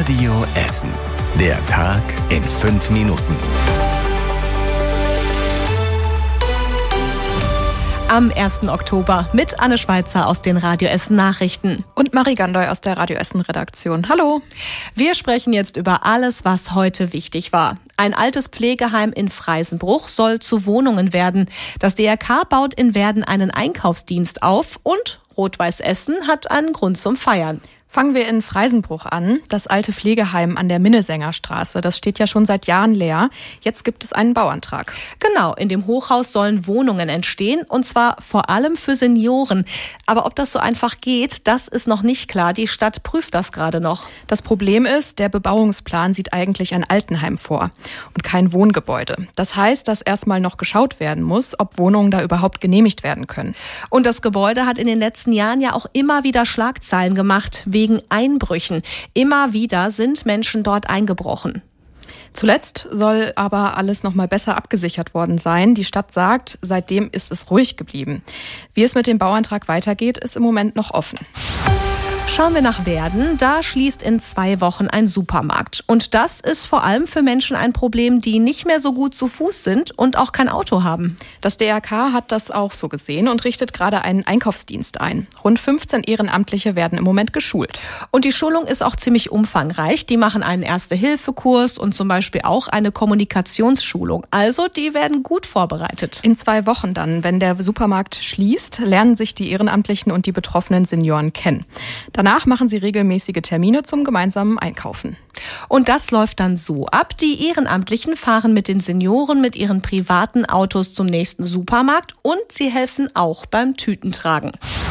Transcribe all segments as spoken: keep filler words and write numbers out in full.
Radio Essen. Der Tag in fünf Minuten. Am ersten Oktober mit Anne Schweizer aus den Radio Essen Nachrichten. Und Marie Gandoy aus der Radio Essen Redaktion. Hallo. Wir sprechen jetzt über alles, was heute wichtig war. Ein altes Pflegeheim in Freisenbruch soll zu Wohnungen werden. Das D R K baut in Werden einen Einkaufsdienst auf und Rot-Weiß Essen hat einen Grund zum Feiern. Fangen wir in Freisenbruch an. Das alte Pflegeheim an der Minnesänger-Straße, das steht ja schon seit Jahren leer. Jetzt gibt es einen Bauantrag. Genau, in dem Hochhaus sollen Wohnungen entstehen und zwar vor allem für Senioren. Aber ob das so einfach geht, das ist noch nicht klar. Die Stadt prüft das gerade noch. Das Problem ist, der Bebauungsplan sieht eigentlich ein Altenheim vor und kein Wohngebäude. Das heißt, dass erstmal noch geschaut werden muss, ob Wohnungen da überhaupt genehmigt werden können. Und das Gebäude hat in den letzten Jahren ja auch immer wieder Schlagzeilen gemacht, wegen Einbrüchen. Immer wieder sind Menschen dort eingebrochen. Zuletzt soll aber alles noch mal besser abgesichert worden sein. Die Stadt sagt, seitdem ist es ruhig geblieben. Wie es mit dem Bauantrag weitergeht, ist im Moment noch offen. Schauen wir nach Werden. Da schließt in zwei Wochen ein Supermarkt. Und das ist vor allem für Menschen ein Problem, die nicht mehr so gut zu Fuß sind und auch kein Auto haben. Das D R K hat das auch so gesehen und richtet gerade einen Einkaufsdienst ein. Rund fünfzehn Ehrenamtliche werden im Moment geschult. Und die Schulung ist auch ziemlich umfangreich. Die machen einen Erste-Hilfe-Kurs und zum Beispiel auch eine Kommunikationsschulung. Also die werden gut vorbereitet. In zwei Wochen dann, wenn der Supermarkt schließt, lernen sich die Ehrenamtlichen und die betroffenen Senioren kennen. Danach machen sie regelmäßige Termine zum gemeinsamen Einkaufen. Und das läuft dann so ab. Die Ehrenamtlichen fahren mit den Senioren mit ihren privaten Autos zum nächsten Supermarkt und sie helfen auch beim Tütentragen.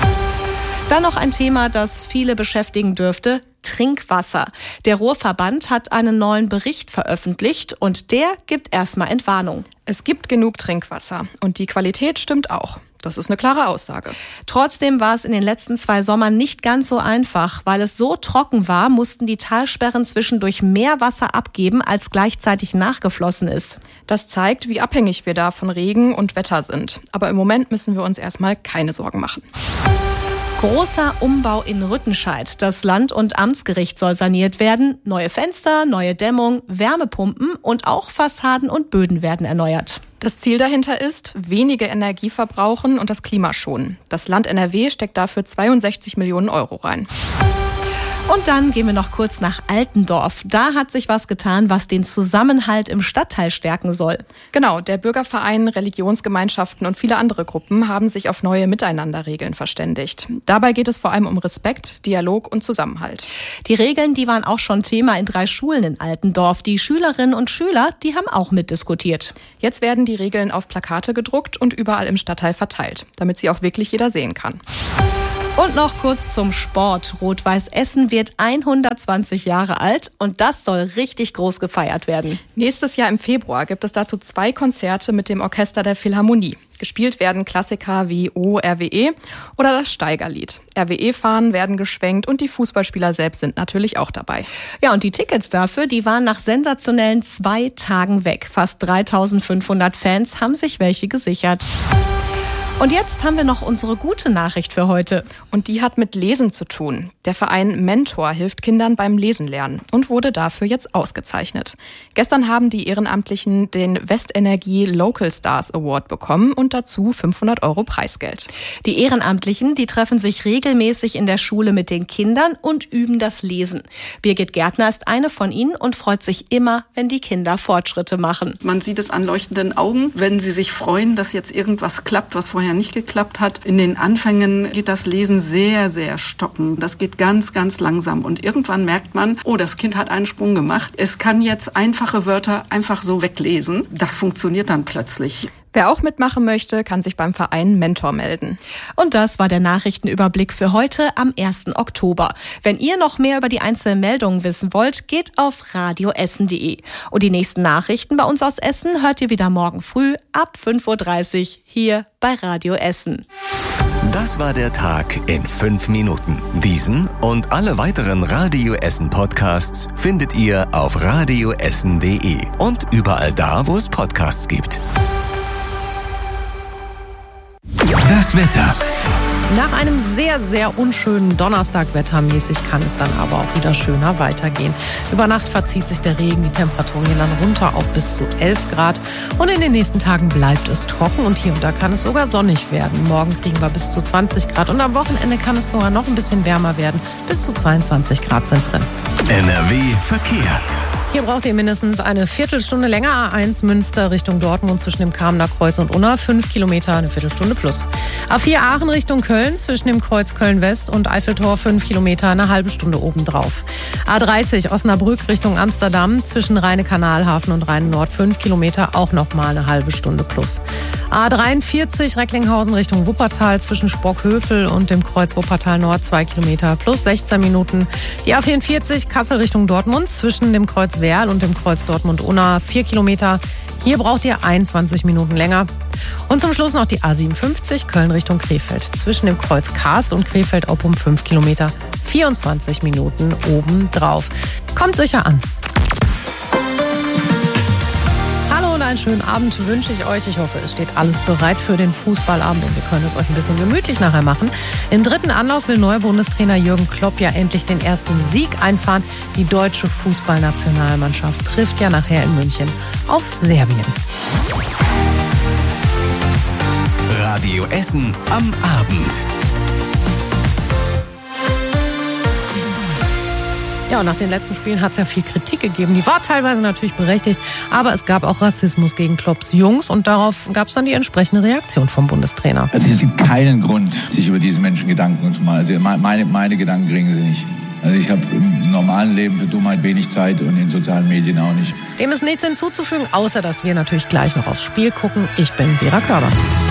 Dann noch ein Thema, das viele beschäftigen dürfte: Trinkwasser. Der Ruhrverband hat einen neuen Bericht veröffentlicht und der gibt erstmal Entwarnung. Es gibt genug Trinkwasser und die Qualität stimmt auch. Das ist eine klare Aussage. Trotzdem war es in den letzten zwei Sommern nicht ganz so einfach. Weil es so trocken war, mussten die Talsperren zwischendurch mehr Wasser abgeben, als gleichzeitig nachgeflossen ist. Das zeigt, wie abhängig wir da von Regen und Wetter sind. Aber im Moment müssen wir uns erstmal keine Sorgen machen. Großer Umbau in Rüttenscheid. Das Land- und Amtsgericht soll saniert werden. Neue Fenster, neue Dämmung, Wärmepumpen und auch Fassaden und Böden werden erneuert. Das Ziel dahinter ist, wenige Energie verbrauchen und das Klima schonen. Das Land N R W steckt dafür zweiundsechzig Millionen Euro rein. Und dann gehen wir noch kurz nach Altendorf. Da hat sich was getan, was den Zusammenhalt im Stadtteil stärken soll. Genau, der Bürgerverein, Religionsgemeinschaften und viele andere Gruppen haben sich auf neue Miteinanderregeln verständigt. Dabei geht es vor allem um Respekt, Dialog und Zusammenhalt. Die Regeln, die waren auch schon Thema in drei Schulen in Altendorf. Die Schülerinnen und Schüler, die haben auch mitdiskutiert. Jetzt werden die Regeln auf Plakate gedruckt und überall im Stadtteil verteilt, damit sie auch wirklich jeder sehen kann. Und noch kurz zum Sport. Rot-Weiß Essen wird hundertzwanzig Jahre alt und das soll richtig groß gefeiert werden. Nächstes Jahr im Februar gibt es dazu zwei Konzerte mit dem Orchester der Philharmonie. Gespielt werden Klassiker wie O R W E oder das Steigerlied. R W E-Fahnen werden geschwenkt und die Fußballspieler selbst sind natürlich auch dabei. Ja, und die Tickets dafür, die waren nach sensationellen zwei Tagen weg. Fast dreitausendfünfhundert Fans haben sich welche gesichert. Und jetzt haben wir noch unsere gute Nachricht für heute. Und die hat mit Lesen zu tun. Der Verein Mentor hilft Kindern beim Lesen lernen und wurde dafür jetzt ausgezeichnet. Gestern haben die Ehrenamtlichen den Westenergie Local Stars Award bekommen und dazu fünfhundert Euro Preisgeld. Die Ehrenamtlichen, die treffen sich regelmäßig in der Schule mit den Kindern und üben das Lesen. Birgit Gärtner ist eine von ihnen und freut sich immer, wenn die Kinder Fortschritte machen. Man sieht es an leuchtenden Augen, wenn sie sich freuen, dass jetzt irgendwas klappt, was vorher nicht geklappt hat. In den Anfängen geht das Lesen sehr, sehr stocken. Das geht ganz, ganz langsam. Und irgendwann merkt man, oh, das Kind hat einen Sprung gemacht. Es kann jetzt einfache Wörter einfach so weglesen. Das funktioniert dann plötzlich. Wer auch mitmachen möchte, kann sich beim Verein Mentor melden. Und das war der Nachrichtenüberblick für heute am ersten Oktober. Wenn ihr noch mehr über die einzelnen Meldungen wissen wollt, geht auf radio essen punkt de. Und die nächsten Nachrichten bei uns aus Essen hört ihr wieder morgen früh ab fünf Uhr dreißig hier bei Radio Essen. Das war der Tag in fünf Minuten. Diesen und alle weiteren Radio Essen Podcasts findet ihr auf radio essen punkt de und überall da, wo es Podcasts gibt. Das Wetter. Nach einem sehr, sehr unschönen Donnerstag wettermäßig kann es dann aber auch wieder schöner weitergehen. Über Nacht verzieht sich der Regen, die Temperaturen gehen dann runter auf bis zu elf Grad. Und in den nächsten Tagen bleibt es trocken und hier und da kann es sogar sonnig werden. Morgen kriegen wir bis zu zwanzig Grad und am Wochenende kann es sogar noch ein bisschen wärmer werden. Bis zu zweiundzwanzig Grad sind drin. N R W Verkehr. Hier braucht ihr mindestens eine Viertelstunde länger. A eins Münster Richtung Dortmund zwischen dem Kamener Kreuz und Unna. Fünf Kilometer, eine Viertelstunde plus. A vier Aachen Richtung Köln zwischen dem Kreuz Köln-West und Eiffeltor. Fünf Kilometer, eine halbe Stunde obendrauf. A dreißig Osnabrück Richtung Amsterdam zwischen Rheine-Kanalhafen und Rhein-Nord. Fünf Kilometer, auch nochmal eine halbe Stunde plus. A dreiundvierzig Recklinghausen Richtung Wuppertal zwischen Sprockhövel und dem Kreuz Wuppertal Nord. Zwei Kilometer plus sechzehn Minuten. Die A vierundvierzig Kassel Richtung Dortmund zwischen dem Kreuz Werl und dem Kreuz Dortmund-Unna. Vier Kilometer. Hier braucht ihr einundzwanzig Minuten länger. Und zum Schluss noch die A siebenundfünfzig Köln Richtung Krefeld. Zwischen dem Kreuz Karst und Krefeld-Oppum fünf Kilometer. vierundzwanzig Minuten obendrauf. Kommt sicher an. Hallo und einen schönen Abend wünsche ich euch. Ich hoffe, es steht alles bereit für den Fußballabend und wir können es euch ein bisschen gemütlich nachher machen. Im dritten Anlauf will neuer Bundestrainer Jürgen Klopp ja endlich den ersten Sieg einfahren. Die deutsche Fußballnationalmannschaft trifft ja nachher in München auf Serbien. Radio Essen am Abend. Ja, und nach den letzten Spielen hat es ja viel Kritik gegeben. Die war teilweise natürlich berechtigt, aber es gab auch Rassismus gegen Klopps Jungs und darauf gab es dann die entsprechende Reaktion vom Bundestrainer. Also es gibt keinen Grund, sich über diese Menschen Gedanken zu machen. Also meine, meine Gedanken kriegen sie nicht. Also ich habe im normalen Leben für Dummheit wenig Zeit und in sozialen Medien auch nicht. Dem ist nichts hinzuzufügen, außer dass wir natürlich gleich noch aufs Spiel gucken. Ich bin Vera Körber.